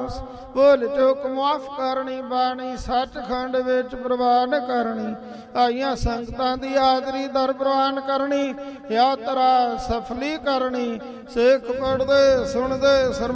ਅਰਦਾਸ। ਭੁੱਲ ਚੁੱਕ ਮੁਆਫ ਕਰਨੀ, ਬਾਣੀ ਸੱਚਖੰਡ ਵਿੱਚ ਪ੍ਰਵਾਨ ਕਰਨੀ। ਆਈਆਂ ਸੰਗਤਾਂ ਦੀ ਹਾਜ਼ਰੀ ਦਰ ਪ੍ਰਵਾਨ ਕਰਨੀ, ਯਾਤਰਾ ਸਫਲੀ ਕਰਨੀ। ਸਿੱਖ ਪੜ੍ਹਦੇ ਸੁਣਦੇ